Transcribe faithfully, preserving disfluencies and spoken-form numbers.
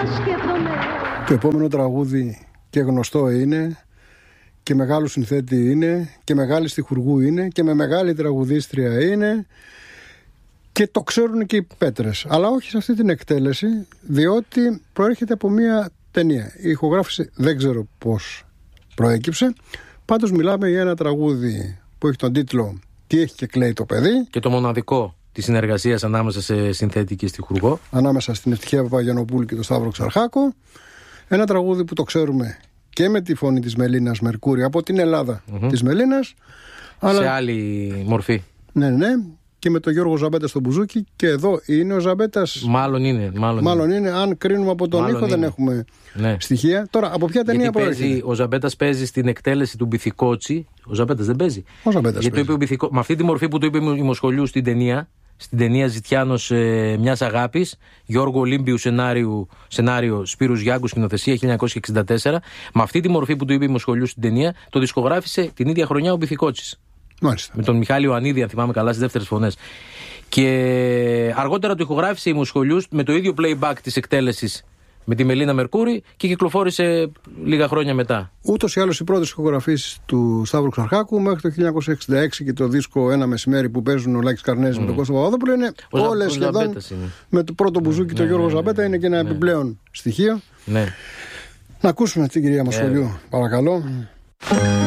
Το επόμενο τραγούδι και γνωστό είναι και μεγάλο συνθέτη είναι και μεγάλη στιχουργού είναι και με μεγάλη τραγουδίστρια είναι και το ξέρουν και οι Πέτρες, αλλά όχι σε αυτή την εκτέλεση, διότι προέρχεται από μια ταινία. Η ηχογράφηση δεν ξέρω πώς προέκυψε, πάντως μιλάμε για ένα τραγούδι που έχει τον τίτλο «Τι έχει και κλαίει το παιδί» και το μοναδικό της συνεργασίας ανάμεσα σε συνθέτη και στιχουργό, ανάμεσα στην Ευτυχία Παπαγιαννοπούλου και τον Σταύρο Ξαρχάκο. Ένα τραγούδι που το ξέρουμε και με τη φωνή της Μελίνας Μερκούρη από την Ελλάδα mm-hmm. της Μελίνας, αλλά σε άλλη μορφή. Ναι, ναι, και με τον Γιώργο Ζαμπέτα στο μπουζούκι. Και εδώ είναι ο Ζαμπέτας. Μάλλον είναι. Μάλλον, μάλλον είναι. είναι. Αν κρίνουμε από τον μάλλον ήχο, είναι. δεν έχουμε ναι. στοιχεία. Τώρα, από ποια ταινία προέρχεται? Ο Ζαμπέτας παίζει στην εκτέλεση του Μπιθικότσι. Ο Ζαμπέτας δεν παίζει. Ο Ζαμπέτας Γιατί παίζει. Το είπε ο Μπιθικο... Με αυτή τη μορφή που το είπε η Μοσχολιού στην ταινία. Στην ταινία Ζητιάνος ε, μιας αγάπης, Γιώργο Ολύμπιου σενάριο, σενάριο Σπύρους Γιάγκου, σκηνοθεσία χίλια εννιακόσια εξήντα τέσσερα. Με αυτή τη μορφή που του είπε η Μοσχολιού στην ταινία, το δισκογράφησε την ίδια χρονιά ο Μπιθικότσης. Μάλιστα. Με τον Μιχάλη Ιωαννίδη, αν θυμάμαι καλά, στις δεύτερες φωνές. Και αργότερα το ηχογράφησε η Μοσχολιού με το ίδιο playback της εκτέλεσης με τη Μελίνα Μερκούρη και κυκλοφόρησε λίγα χρόνια μετά. Ούτως ή άλλως οι πρώτες ηχογραφήσεις του Σταύρου Ξαρχάκου μέχρι το χίλια εννιακόσια εξήντα έξι και το δίσκο Ένα Μεσημέρι που παίζουν ο Λάκης Καρνέζης mm. με τον Κώστα Παπαδόπουλο είναι ο όλες Ζα... σχεδόν είναι. με το πρώτο μπουζούκι mm. το Γιώργο ναι, Ζαμπέτα ναι, είναι και ένα ναι. επιπλέον στοιχείο. Ναι. Να ακούσουμε την κυρία Μοσχολιού, yeah. παρακαλώ.